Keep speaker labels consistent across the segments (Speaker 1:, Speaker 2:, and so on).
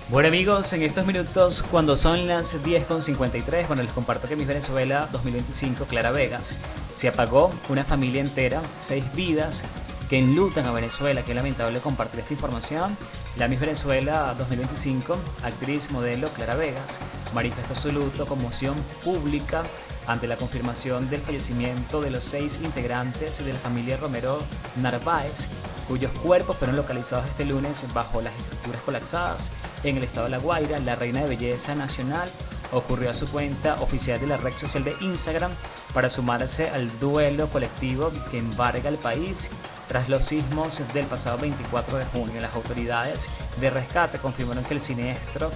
Speaker 1: Bueno amigos, en estos minutos cuando son las 10:53, bueno, les comparto que Miss Venezuela 2025 Clara Vegas se apagó una familia entera, 6 vidas que enlutan a Venezuela. Qué lamentable compartir esta información. La Miss Venezuela 2025, actriz modelo Clara Vegas, manifestó su luto, conmoción pública ante la confirmación del fallecimiento de los 6 integrantes de la familia Romero Narváez, cuyos cuerpos fueron localizados este lunes bajo las estructuras colapsadas en el estado de La Guaira. La reina de belleza nacional ocurrió a su cuenta oficial de la red social de Instagram para sumarse al duelo colectivo que embarga el país tras los sismos del pasado 24 de junio. Las autoridades de rescate confirmaron que el siniestro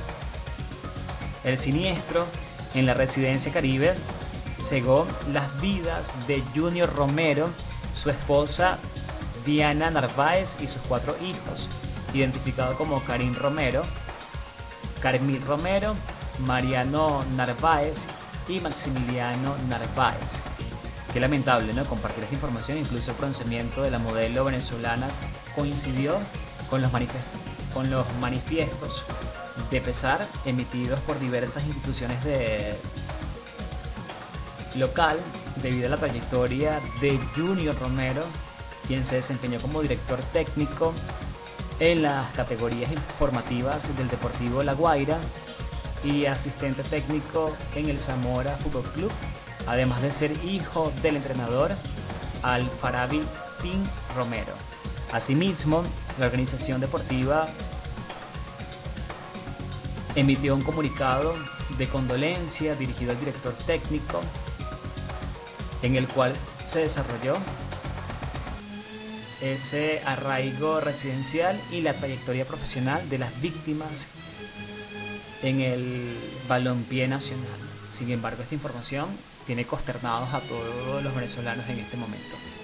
Speaker 1: en la residencia Caribe cegó las vidas de Junior Romero, su esposa Diana Narváez y sus 4 hijos, identificados como Karim Romero, Carmil Romero, Mariano Narváez y Maximiliano Narváez. Qué lamentable, ¿no?, compartir esta información. Incluso el pronunciamiento de la modelo venezolana coincidió con los manifiestos de pesar emitidos por diversas instituciones de local debido a la trayectoria de Junior Romero, quien se desempeñó como director técnico en las categorías informativas del Deportivo La Guaira y asistente técnico en el Zamora Fútbol Club, además de ser hijo del entrenador Al-Farabi Tin Romero. Asimismo, la organización deportiva emitió un comunicado de condolencia dirigido al director técnico, en el cual se desarrolló ese arraigo residencial y la trayectoria profesional de las víctimas en el balompié nacional. Sin embargo, esta información tiene consternados a todos los venezolanos en este momento.